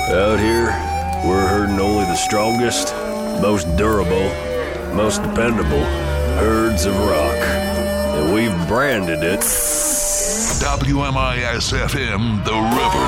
Out here, we're herding only the strongest, most durable, most dependable herds of rock. And we've branded it WMIS-FM, The River.